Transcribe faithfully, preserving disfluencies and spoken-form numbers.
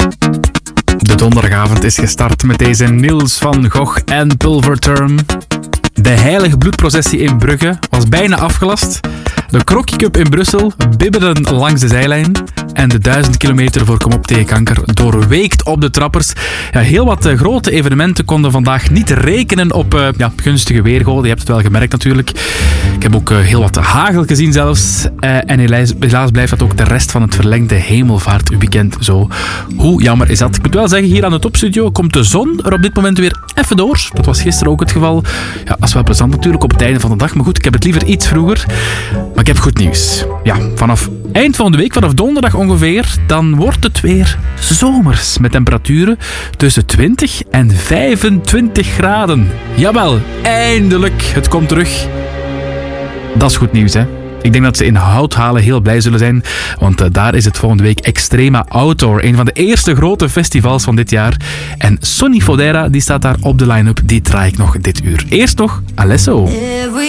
De donderdagavond is gestart met deze Niels van Gogh en Pulverturm. De heilige bloedprocessie in Brugge was bijna afgelast. De Crocky Cup in Brussel bibberde langs de zijlijn. En de duizend kilometer voor Kom op tegen kanker doorweekt op de trappers. Ja, heel wat uh, grote evenementen konden vandaag niet rekenen op uh, ja, gunstige weergoden. Je hebt het wel gemerkt natuurlijk. Ik heb ook uh, heel wat hagel gezien zelfs. Uh, en helaas, helaas blijft dat ook de rest van het verlengde hemelvaartweekend zo. Hoe jammer is dat? Ik moet wel zeggen, hier aan de topstudio komt de zon er op dit moment weer even door. Dat was gisteren ook het geval. Ja, dat is wel plezant natuurlijk op het einde van de dag. Maar goed, ik heb het liever iets vroeger. Maar ik heb goed nieuws. Ja, vanaf eind volgende week, vanaf donderdag ongeveer, dan wordt het weer zomers. Met temperaturen tussen twintig en vijfentwintig graden. Jawel, eindelijk. Het komt terug. Dat is goed nieuws, hè? Ik denk dat ze in Houthalen heel blij zullen zijn, want uh, daar is het volgende week Extrema Outdoor, een van de eerste grote festivals van dit jaar. En Sonny Fodera, die staat daar op de line-up, die draai ik nog dit uur. Eerst nog Alesso.